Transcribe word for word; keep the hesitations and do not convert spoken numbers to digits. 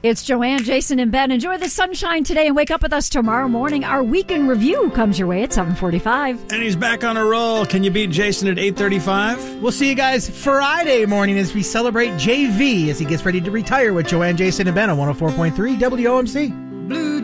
It's Joanne, Jason, and Ben. Enjoy the sunshine today and wake up with us tomorrow morning. Our weekend review comes your way at seven forty-five. And he's back on a roll. Can you beat Jason at eight thirty-five? We'll see you guys Friday morning as we celebrate J V as he gets ready to retire with Joanne, Jason, and Ben on one oh four point three W O M C. Blue